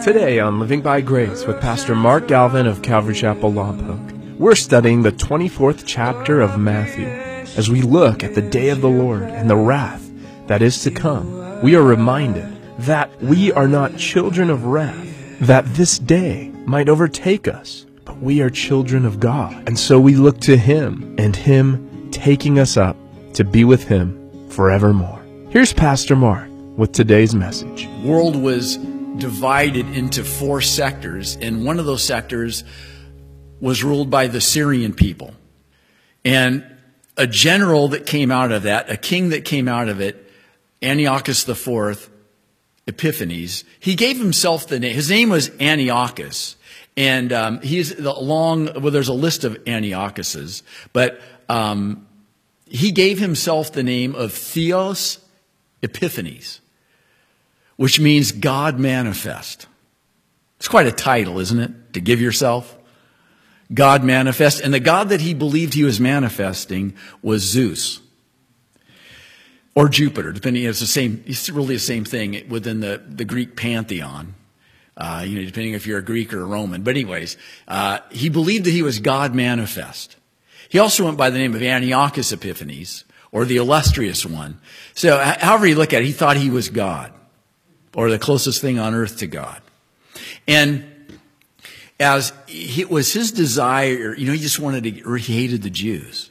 Today on Living by Grace with Pastor Mark Galvin of Calvary Chapel, Lompoc, we're studying the 24th chapter of Matthew. As we look at the day of the Lord and the wrath that is to come, we are reminded that we are not children of wrath, that this day might overtake us, but we are children of God. And so we look to Him and Him taking us up to be with Him forevermore. Here's Pastor Mark with today's message. The world was divided into four sectors, and one of those sectors was ruled by the Syrian people. And a general that came out of that, a king that came out of it, Antiochus IV Epiphanes, he gave himself the name. His name was Antiochus. And there's a list of Antiochuses, but he gave himself the name of Theos Epiphanes, which means God manifest. It's quite a title, isn't it, to give yourself? God manifest. And the God that he believed he was manifesting was Zeus or Jupiter, depending. It's really the same thing within the Greek pantheon, depending if you're a Greek or a Roman. But anyways, he believed that he was God manifest. He also went by the name of Antiochus Epiphanes, or the illustrious one. So however you look at it, he thought he was God, or the closest thing on earth to God. And as it was his desire, he just he hated the Jews.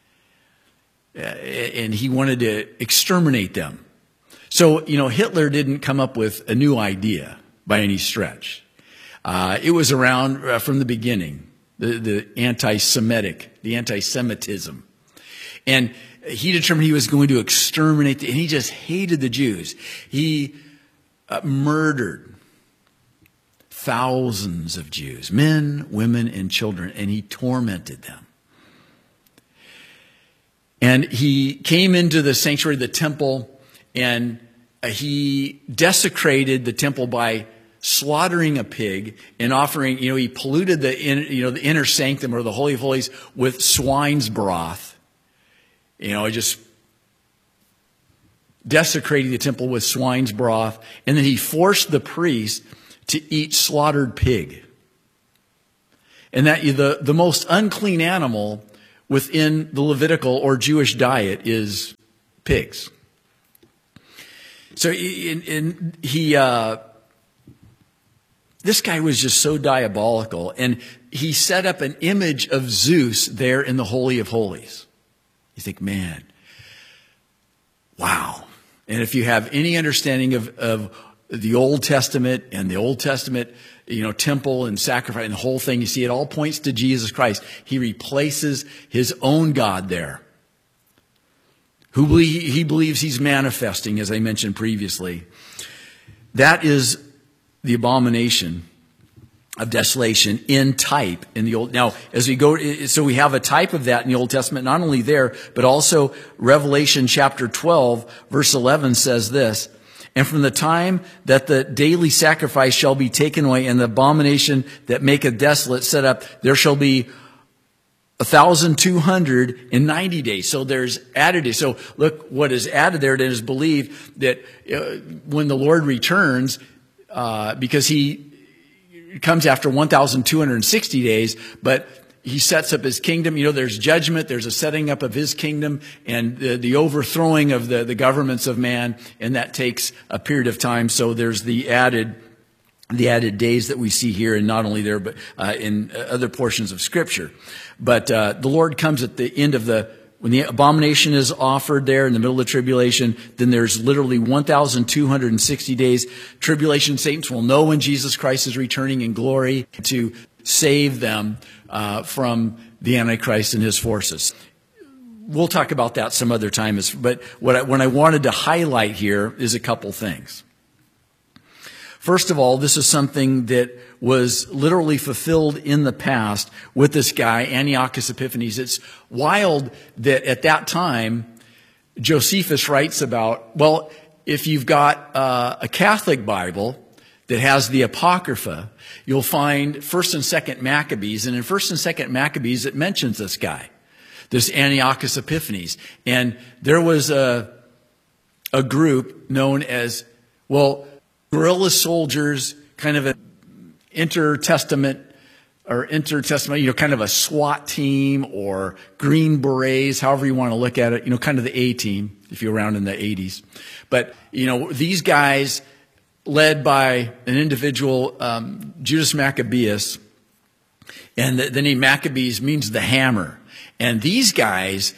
And he wanted to exterminate them. So, Hitler didn't come up with a new idea by any stretch. It was around from the beginning, the anti-Semitism. And he determined he was going to exterminate, and he just hated the Jews. He murdered thousands of Jews, men, women, and children, and he tormented them. And he came into the sanctuary, the temple, and he desecrated the temple by slaughtering a pig and offering, he polluted the inner sanctum or the Holy of Holies with swine's broth. Just desecrating the temple with swine's broth, and then he forced the priest to eat slaughtered pig. And that the most unclean animal within the Levitical or Jewish diet is pigs. So this guy was just so diabolical, and he set up an image of Zeus there in the Holy of Holies. You think, man, wow. And if you have any understanding of the Old Testament and the Old Testament, temple and sacrifice and the whole thing, you see it all points to Jesus Christ. He replaces his own God there, who he believes he's manifesting, as I mentioned previously. That is the abomination of desolation in type in the Old. Now, as we go, so we have a type of that in the Old Testament, not only there, but also Revelation chapter 12, verse 11 says this: "And from the time that the daily sacrifice shall be taken away, and the abomination that maketh desolate set up, there shall be 1,290 days." So there's added days. So look what is added there. It is believed that when the Lord returns, because he comes after 1,260 days, but he sets up his kingdom. There's judgment, there's a setting up of his kingdom, and the overthrowing of the governments of man, and that takes a period of time. So there's the added days that we see here, and not only there, but in other portions of Scripture. But the Lord comes at the end of when the abomination is offered there in the middle of the tribulation, then there's literally 1,260 days. Tribulation saints will know when Jesus Christ is returning in glory to save them from the Antichrist and his forces. We'll talk about that some other time. But what I wanted to highlight here is a couple things. First of all, this is something that was literally fulfilled in the past with this guy, Antiochus Epiphanes. It's wild that at that time, Josephus writes about, well, if you've got a Catholic Bible that has the Apocrypha, you'll find 1st and 2nd Maccabees. And in 1st and 2nd Maccabees, it mentions this guy, this Antiochus Epiphanes. And there was a group known as, guerrilla soldiers, kind of intertestament, kind of a SWAT team or Green Berets, however you want to look at it, kind of the A team, if you're around in the 80s. But, these guys led by an individual, Judas Maccabeus, and the name Maccabees means the hammer. And these guys,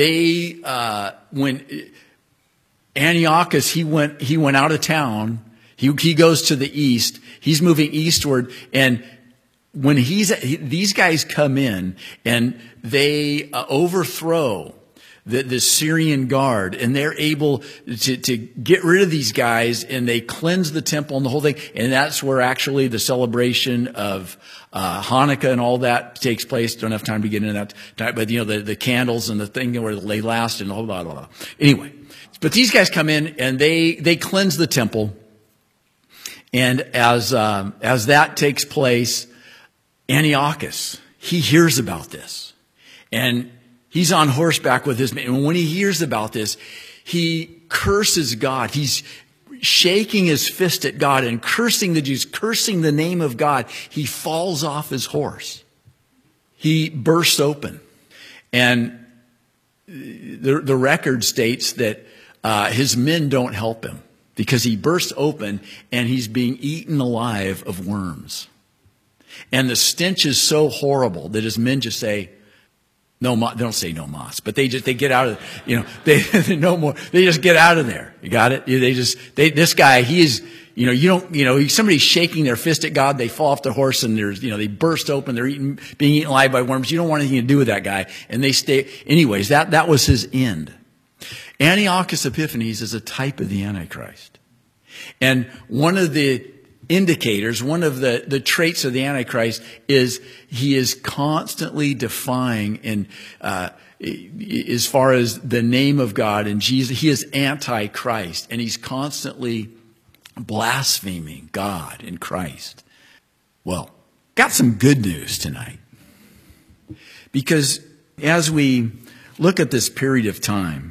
when Antiochus, he went out of town, he goes to the east, he's moving eastward, and when these guys come in and they overthrow the Syrian guard, and they're able to get rid of these guys, and they cleanse the temple and the whole thing. And that's where actually the celebration of Hanukkah and all that takes place. Don't have time to get into that, but the candles and the thing where they last and blah, blah, blah, blah. Anyway, but these guys come in and they cleanse the temple. And as that takes place, Antiochus, he hears about this, and he's on horseback with his men. And when he hears about this, he curses God. He's shaking his fist at God and cursing the Jews, cursing the name of God. He falls off his horse. He bursts open. And the record states that his men don't help him because he bursts open and he's being eaten alive of worms. And the stench is so horrible that his men just say, no, they don't say no mas, but they get out of, no more. They just get out of there. You got it? This guy, he is, somebody's shaking their fist at God. They fall off their horse and they burst open. They're being eaten alive by worms. You don't want anything to do with that guy. And they stay. Anyways, that was his end. Antiochus Epiphanes is a type of the Antichrist. And one of the indicators, one of the traits of the Antichrist is he is constantly defying and as far as the name of God and Jesus, he is anti-Christ, and he's constantly blaspheming God and Christ. Well, got some good news tonight, because as we look at this period of time,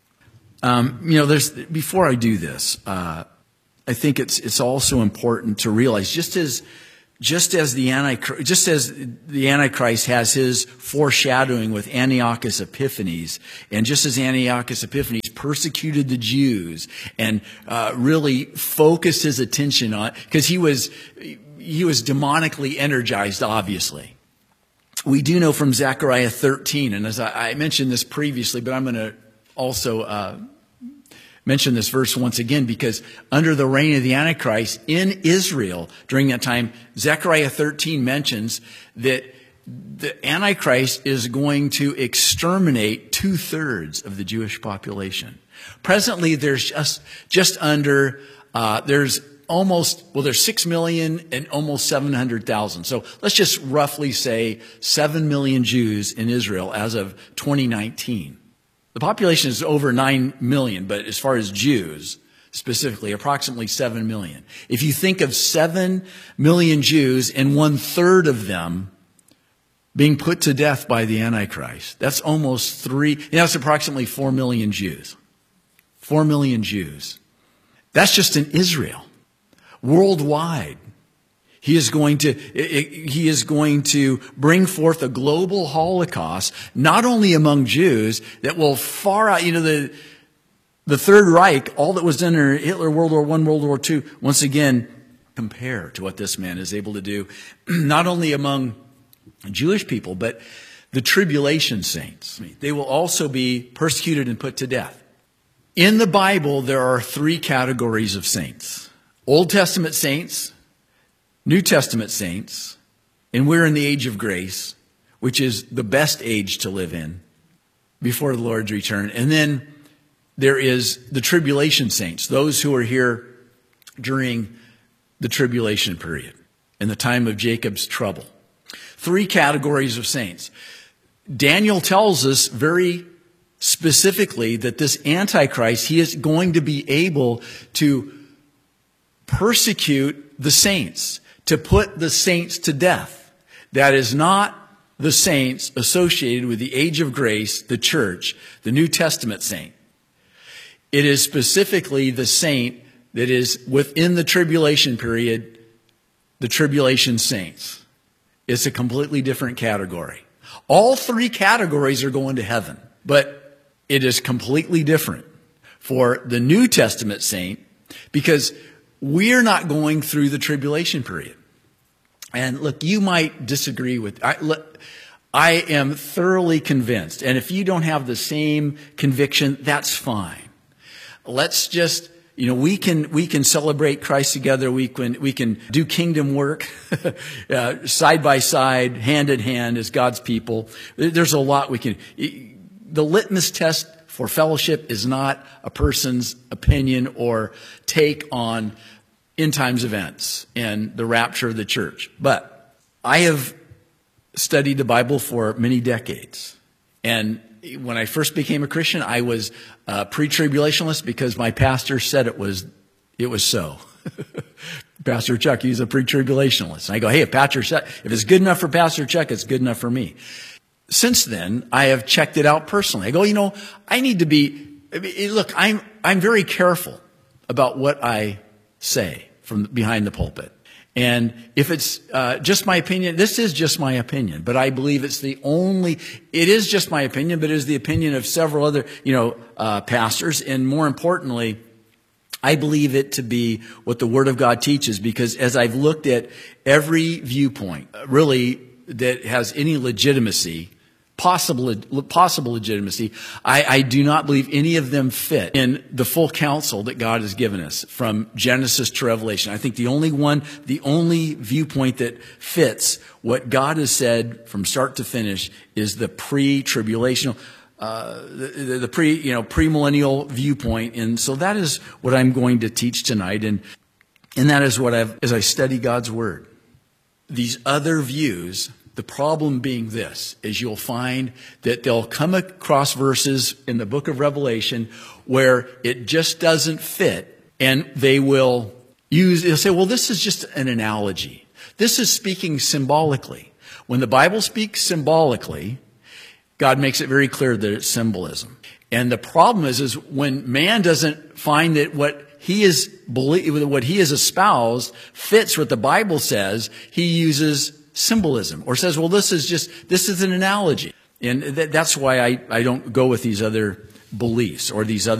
before I do this, I think it's also important to realize just as the Antichrist has his foreshadowing with Antiochus Epiphanes, and just as Antiochus Epiphanes persecuted the Jews and really focused his attention on, because he was demonically energized, obviously. We do know from Zechariah 13, and as I mentioned this previously, but I'm going to also mention this verse once again, because under the reign of the Antichrist in Israel during that time, Zechariah 13 mentions that the Antichrist is going to exterminate 2/3 of the Jewish population. Presently, there's just under, there's 6 million and almost 700,000. So let's just roughly say 7 million Jews in Israel as of 2019. The population is over 9 million, but as far as Jews, specifically, approximately 7 million. If you think of 7 million Jews and 1/3 of them being put to death by the Antichrist, that's that's approximately 4 million Jews. 4 million Jews. That's just in Israel. Worldwide, he is going to bring forth a global Holocaust, not only among Jews, that will far out, the Third Reich, all that was done under Hitler, World War I, World War II, once again, compare to what this man is able to do, not only among Jewish people, but the tribulation saints. They will also be persecuted and put to death. In the Bible, there are 3 categories of saints: Old Testament saints, New Testament saints, and we're in the age of grace, which is the best age to live in before the Lord's return. And then there is the tribulation saints, those who are here during the tribulation period, in the time of Jacob's trouble. 3 categories of saints. Daniel tells us very specifically that this Antichrist, he is going to be able to persecute the saints, to put the saints to death. That is not the saints associated with the age of grace, the church, the New Testament saint. It is specifically the saint that is within the tribulation period the tribulation saints. It's a completely different category. All three categories are going to heaven, but it is completely different for the New Testament saint because we're not going through the tribulation period. And look, you might disagree with, I am thoroughly convinced. And if you don't have the same conviction, that's fine. Let's just, we can celebrate Christ together. We can do kingdom work side by side, hand in hand as God's people. There's a lot we can. The litmus test for fellowship is not a person's opinion or take on end times events and the rapture of the church. But I have studied the Bible for many decades. And when I first became a Christian, I was a pre-tribulationist because my pastor said it was so. Pastor Chuck, he's a pre-tribulationist. And I go, hey, if it's good enough for Pastor Chuck, it's good enough for me. Since then, I have checked it out personally. I go, I need to look, I'm very careful about what I say from behind the pulpit. And if it's just my opinion, this is just my opinion, but I believe it is just my opinion, but it is the opinion of several other, pastors. And more importantly, I believe it to be what the Word of God teaches, because as I've looked at every viewpoint, really, that has any legitimacy, possible legitimacy, I do not believe any of them fit in the full counsel that God has given us from Genesis to Revelation. I think the only viewpoint that fits what God has said from start to finish is the pre-tribulational, the premillennial viewpoint. And so that is what I'm going to teach tonight. And that is what as I study God's Word. These other views, the problem being this, is you'll find that they'll come across verses in the book of Revelation where it just doesn't fit, and they'll say, well, this is just an analogy. This is speaking symbolically. When the Bible speaks symbolically, God makes it very clear that it's symbolism. And the problem is when man doesn't find that what he has espoused fits what the Bible says, he uses symbolism or says, well, this is an analogy. And that's why I don't go with these other beliefs or these other